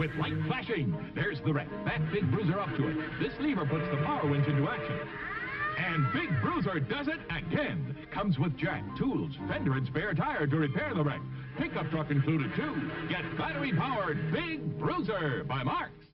with light flashing. There's the wreck. That Big Bruiser up to it. This lever puts the power winch into action. And Big Bruiser does it again. Comes with jack, tools, fender, and spare tire to repair the wreck. Pickup truck included, too. Get battery-powered Big Bruiser by Marx.